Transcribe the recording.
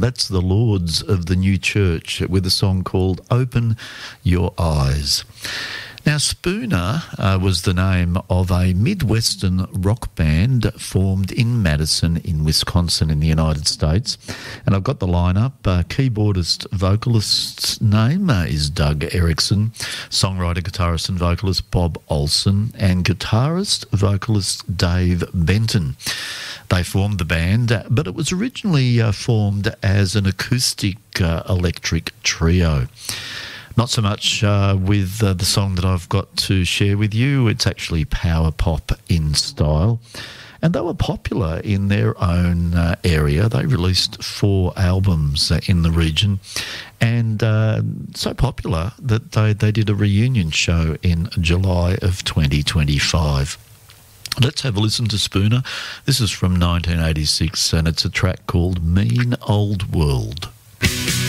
That's the Lords of the New Church with a song called Open Your Eyes. Now, Spooner was the name of a Midwestern rock band formed in Madison in Wisconsin in the United States. And I've got the lineup. Keyboardist vocalist's name is Doug Erickson, songwriter, guitarist and vocalist Bob Olson, and guitarist, vocalist Dave Benton. They formed the band, but it was originally formed as an acoustic electric trio. Not so much with the song that I've got to share with you. It's actually power pop in style. And they were popular in their own area. They released 4 albums in the region. And so popular that they did a reunion show in July of 2025. Let's have a listen to Spooner. This is from 1986, and it's a track called Mean Old World.